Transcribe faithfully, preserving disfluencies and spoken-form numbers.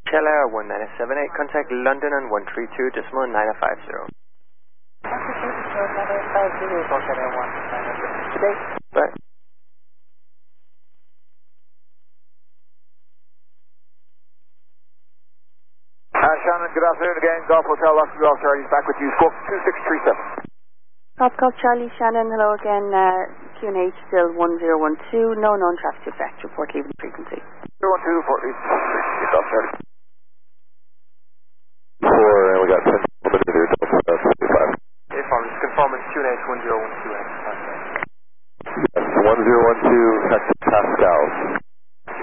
Chella one nine seven eight, contact London on one three two decimal nine five zero. Bye. Uh, Shannon, good afternoon again. Golf Hotel, Oscar Golf Charlie, back with you. Squawk two six three seven. Golf Golf Charlie, Shannon, hello again. Uh, Q and H still one zero one two, no known traffic effect, report leaving frequency. zero one two, Fort Lee, Golf Charlie. Four, and we got ten minutes here, Delta fifty-five. If I'm just confirming Q and H one zero one two. Yes, one zero one two,